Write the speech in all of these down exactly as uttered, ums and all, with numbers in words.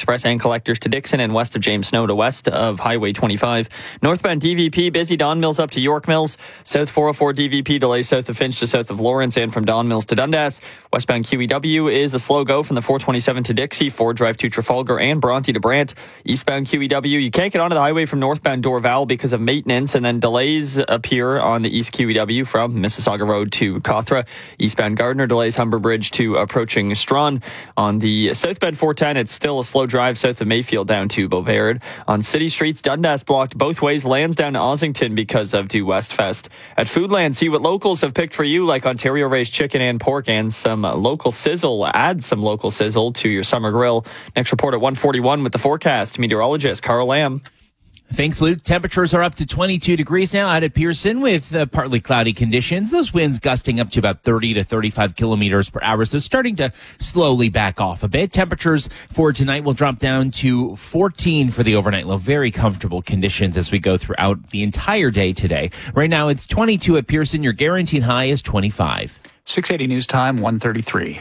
Express and collectors to Dixon and west of James Snow to west of Highway twenty-five. Northbound D V P, busy Don Mills up to York Mills. South four oh four D V P delays south of Finch to south of Lawrence and from Don Mills to Dundas. Westbound Q E W is a slow go from the four twenty-seven to Dixie, Ford Drive to Trafalgar and Bronte to Brant. Eastbound Q E W, you can't get onto the highway from northbound Dorval because of maintenance, and then delays appear on the East Q E W from Mississauga Road to Cawthra. Eastbound Gardner delays Humber Bridge to approaching Strawn. On the southbound four ten, it's still a slow drive south of Mayfield down to Beauvais. On city streets, Dundas blocked both ways, Lansdowne to Ossington because of Due West Fest. At Foodland, see what locals have picked for you, like Ontario raised chicken and pork and some local sizzle. Add some local sizzle to your summer grill. Next report at one forty-one with the forecast. Meteorologist Carl Lamb. Thanks, Luke. Temperatures are up to twenty-two degrees now out at Pearson with uh, partly cloudy conditions. Those winds gusting up to about thirty to thirty-five kilometers per hour, so starting to slowly back off a bit. Temperatures for tonight will drop down to fourteen for the overnight low. Very comfortable conditions as we go throughout the entire day today. Right now it's twenty-two at Pearson. Your guaranteed high is twenty-five. six eighty News Time, one thirty-three.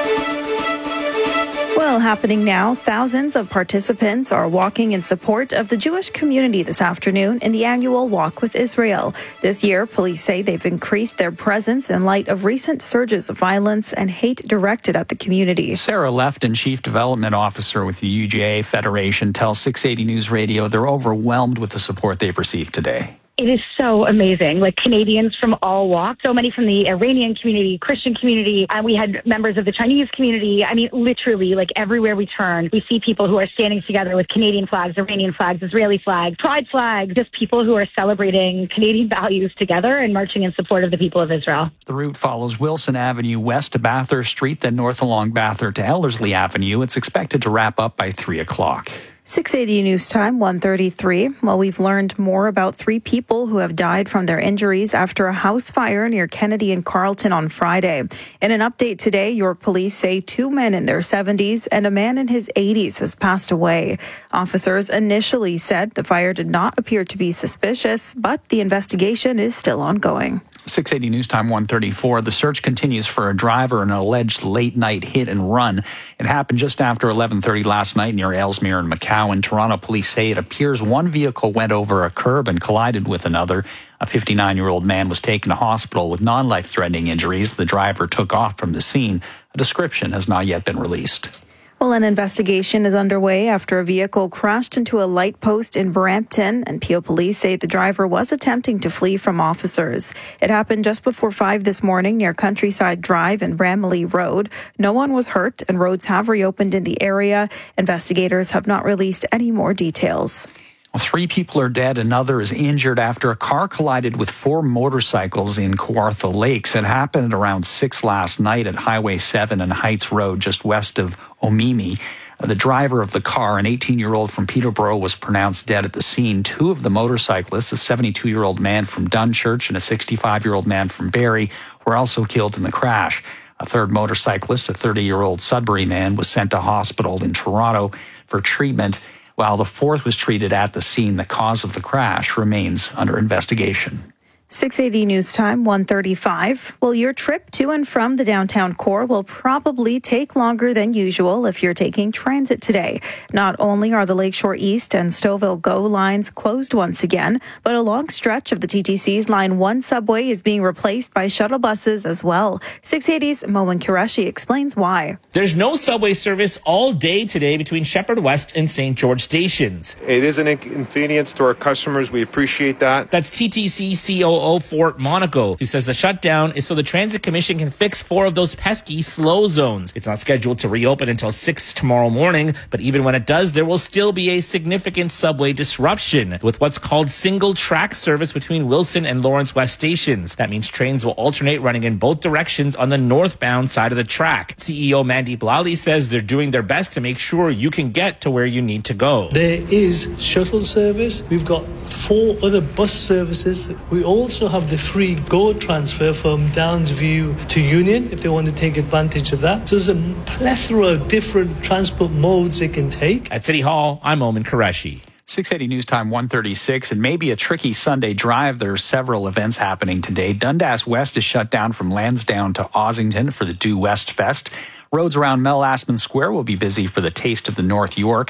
Well, happening now, thousands of participants are walking in support of the Jewish community this afternoon in the annual Walk with Israel. This year, police say they've increased their presence in light of recent surges of violence and hate directed at the community. Sarah Lefton, Chief Development Officer with the U J A Federation, tells six eighty News Radio they're overwhelmed with the support they've received today. It is so amazing. Like Canadians from all walks, so many from the Iranian community, Christian community, and we had members of the Chinese community. I mean, literally, like everywhere we turn, we see people who are standing together with Canadian flags, Iranian flags, Israeli flags, pride flags, just people who are celebrating Canadian values together and marching in support of the people of Israel. The route follows Wilson Avenue west to Bathurst Street, then north along Bathurst to Ellerslie Avenue. It's expected to wrap up by three o'clock. six eighty News Time, one thirty-three. Well, we've learned more about three people who have died from their injuries after a house fire near Kennedy and Carleton on Friday. In an update today, York police say two men in their seventies and a man in his eighties has passed away. Officers initially said the fire did not appear to be suspicious, but the investigation is still ongoing. six eighty News Time, one thirty-four. The search continues for a driver in an alleged late-night hit and run. It happened just after eleven thirty last night near Ellesmere and Macau. In Toronto, police say it appears one vehicle went over a curb and collided with another. A fifty-nine-year-old man was taken to hospital with non-life-threatening injuries. The driver took off from the scene. A description has not yet been released. Well, an investigation is underway after a vehicle crashed into a light post in Brampton, and Peel police say the driver was attempting to flee from officers. It happened just before five this morning near Countryside Drive and Bramley Road. No one was hurt, and roads have reopened in the area. Investigators have not released any more details. Three people are dead. Another is injured after a car collided with four motorcycles in Kawartha Lakes. It happened around six last night at Highway seven and Heights Road, just west of Omimi. The driver of the car, an eighteen-year-old from Peterborough, was pronounced dead at the scene. Two of the motorcyclists, a seventy-two-year-old man from Dunchurch and a sixty-five-year-old man from Barrie, were also killed in the crash. A third motorcyclist, a thirty-year-old Sudbury man, was sent to hospital in Toronto for treatment, while the fourth was treated at the scene. The cause of the crash remains under investigation. six eighty News Time, one thirty-five. Well, your trip to and from the downtown core will probably take longer than usual if you're taking transit today. Not only are the Lakeshore East and Stouffville GO lines closed once again, but a long stretch of the T T C's Line one subway is being replaced by shuttle buses as well. six eighty's Moen Qureshi explains why. There's no subway service all day today between Shepherd West and Saint George stations. It is an inconvenience to our customers. We appreciate that. That's T T C C O O Fort Monaco, who says the shutdown is so the Transit Commission can fix four of those pesky slow zones. It's not scheduled to reopen until six tomorrow morning, but even when it does, there will still be a significant subway disruption with what's called single track service between Wilson and Lawrence West stations. That means trains will alternate running in both directions on the northbound side of the track. C E O Mandy Blally says they're doing their best to make sure you can get to where you need to go. There is shuttle service. We've got four other bus services. We also have the free GO transfer from Downsview to Union if they want to take advantage of that. So there's a plethora of different transport modes they can take. At City Hall, I'm Omen Qureshi. six eighty News Time, one thirty-six, and maybe a tricky Sunday drive. There are several events happening today. Dundas West is shut down from Lansdowne to Ossington for the Due West Fest. Roads around Mel Asman Square will be busy for the Taste of the North York.